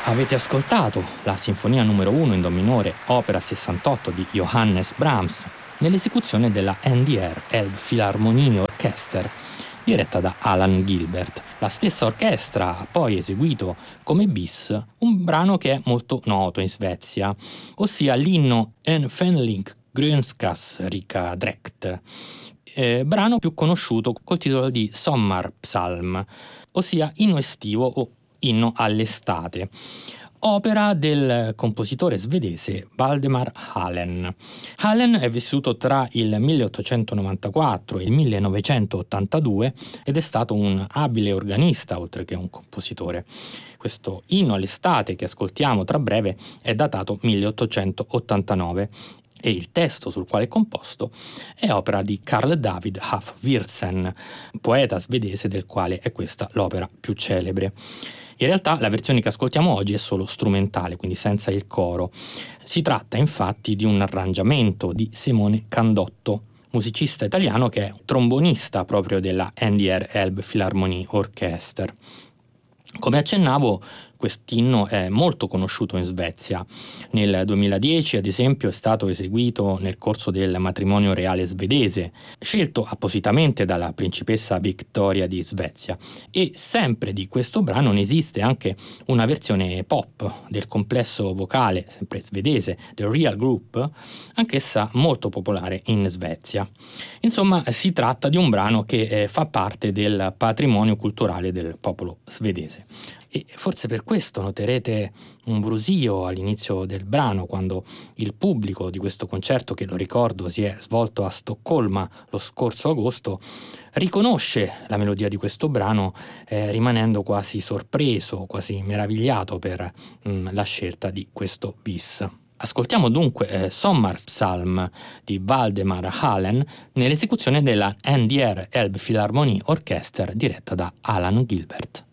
Avete ascoltato la Sinfonia numero 1 in Do minore, opera 68 di Johannes Brahms, nell'esecuzione della NDR Elbphilharmonie Orchester, diretta da Alan Gilbert. La stessa orchestra ha poi eseguito come bis un brano che è molto noto in Svezia, ossia l'inno En Fenling Grönskas Rika Dräkt, brano più conosciuto col titolo di Sommarpsalm, ossia inno estivo o inno all'estate, opera del compositore svedese Valdemar Hallen. Hallen è vissuto tra il 1894 e il 1982 ed è stato un abile organista oltre che un compositore. Questo inno all'estate che ascoltiamo tra breve è datato 1889 e il testo sul quale è composto è opera di Carl David Af Wirtsen, poeta svedese del quale è questa l'opera più celebre. In realtà la versione che ascoltiamo oggi è solo strumentale, quindi senza il coro. Si tratta infatti di un arrangiamento di Simone Candotto, musicista italiano che è trombonista proprio della NDR Elbphilharmonie Orchester. Come accennavo, quest'inno è molto conosciuto in Svezia. Nel 2010, ad esempio, è stato eseguito nel corso del matrimonio reale svedese, scelto appositamente dalla principessa Victoria di Svezia. E sempre di questo brano ne esiste anche una versione pop del complesso vocale, sempre svedese, The Real Group, anch'essa molto popolare in Svezia. Insomma, si tratta di un brano che fa parte del patrimonio culturale del popolo svedese. E forse per questo noterete un brusio all'inizio del brano, quando il pubblico di questo concerto, che lo ricordo si è svolto a Stoccolma lo scorso agosto, riconosce la melodia di questo brano, rimanendo quasi sorpreso, quasi meravigliato per la scelta di questo bis. Ascoltiamo dunque Sommarpsalm di Valdemar Hallen nell'esecuzione della NDR Elbphilharmonie Orchester diretta da Alan Gilbert.